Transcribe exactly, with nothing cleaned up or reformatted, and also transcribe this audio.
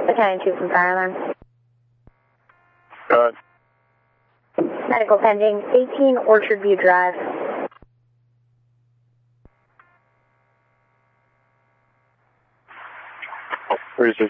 Battalion two from Fire Alarm. Go ahead. Medical pending, eighteen Orchard View Drive. Where's this?